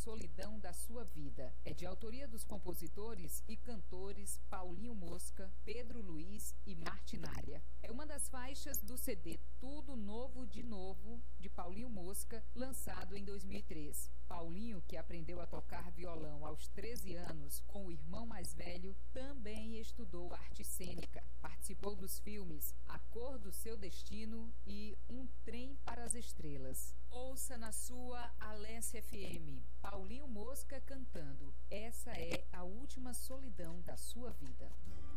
solidão da sua vida. É de autoria dos compositores e cantores Paulinho Mosca, Pedro Luiz e Martinária. É uma das faixas do CD Tudo Novo de Novo, de Paulinho Mosca, lançado em 2003. Paulinho, que aprendeu a tocar violão aos 13 anos com o irmão mais velho, também estudou arte cênica. Participou dos filmes A Cor do Seu Destino e Um Trem para as Estrelas. Ouça na sua Alência FM, Paulinho Mosca cantando Essa é a Última Solidão da Sua Vida.